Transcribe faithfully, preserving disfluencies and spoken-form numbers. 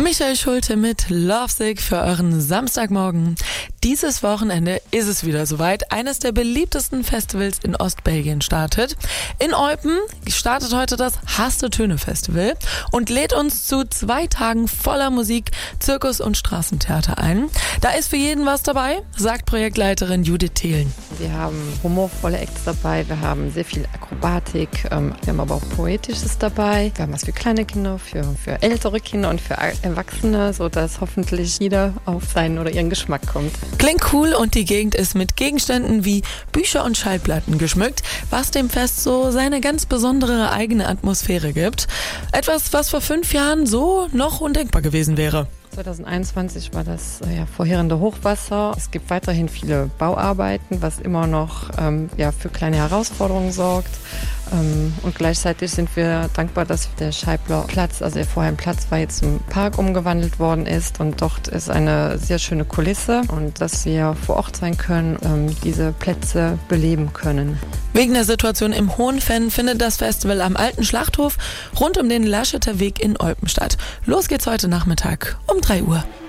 Michael Schulte mit Lovesick für euren Samstagmorgen. Dieses Wochenende ist es wieder soweit. Eines der beliebtesten Festivals in Ostbelgien startet. In Eupen startet heute das Haste Töne Festival und lädt uns zu zwei Tagen voller Musik, Zirkus und Straßentheater ein. Da ist für jeden was dabei, sagt Projektleiterin Judith Thelen. Wir haben humorvolle Acts dabei, wir haben sehr viel Akrobatik, ähm, wir haben aber auch Poetisches dabei. Wir haben was für kleine Kinder, für, für ältere Kinder und für Erwachsene, sodass hoffentlich jeder auf seinen oder ihren Geschmack kommt. Klingt cool und die Gegend ist mit Gegenständen wie Bücher und Schallplatten geschmückt, was dem Fest so seine ganz besondere eigene Atmosphäre gibt. Etwas, was vor fünf Jahren so noch undenkbar gewesen wäre. zwanzig einundzwanzig war das ja, vorherende Hochwasser. Es gibt weiterhin viele Bauarbeiten, was immer noch ähm, ja, für kleine Herausforderungen sorgt. Ähm, und gleichzeitig sind wir dankbar, dass der Scheibler Platz, also der vorher ein Platz war, jetzt zum Park umgewandelt worden ist. Und dort ist eine sehr schöne Kulisse und dass wir vor Ort sein können, ähm, diese Plätze beleben können. Wegen der Situation im Hohenfenn findet das Festival am Alten Schlachthof rund um den Lascheter Weg in Eupen statt. Los geht's heute Nachmittag um drei Uhr.